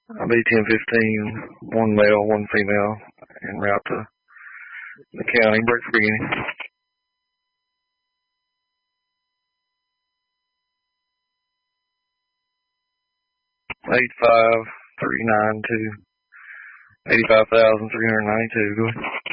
I'll be 1015, one male, one female, en route to the county, breakfast beginning. $85,392, $85,392.